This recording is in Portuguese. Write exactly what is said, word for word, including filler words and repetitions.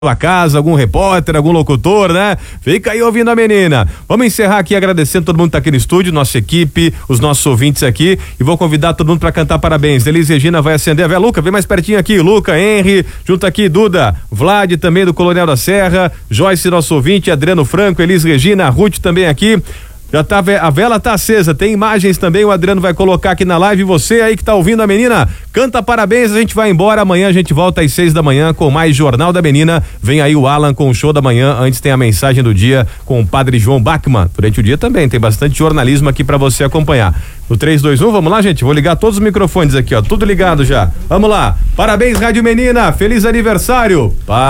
a casa, algum repórter, algum locutor, né? Fica aí ouvindo a menina. Vamos encerrar aqui agradecendo todo mundo que tá aqui no estúdio, nossa equipe, os nossos ouvintes aqui, e vou convidar todo mundo para cantar parabéns. Elise Regina vai acender a vela. Luca, vem mais pertinho aqui. Luca, Henry, junto aqui, Duda, Vlad também do Coronel da Serra, Joyce, nosso ouvinte, Adriano Franco, Elise Regina, Ruth também aqui. Já tá, a vela tá acesa, tem imagens também, o Adriano vai colocar aqui na live. Você aí que tá ouvindo a menina, canta parabéns, a gente vai embora. Amanhã a gente volta às seis da manhã com mais Jornal da Menina. Vem aí o Alan com o show da manhã. Antes tem a mensagem do dia com o Padre João Bachmann. Durante o dia também tem bastante jornalismo aqui pra você acompanhar. No três, dois, um, vamos lá, gente? Vou ligar todos os microfones aqui, ó, tudo ligado já. Vamos lá. Parabéns, Rádio Menina, feliz aniversário. Pa